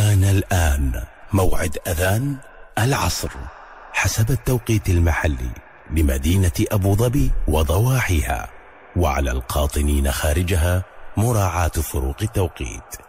حان الآن موعد أذان العصر حسب التوقيت المحلي بمدينة أبو ظبي وضواحيها، وعلى القاطنين خارجها مراعاة فروق التوقيت.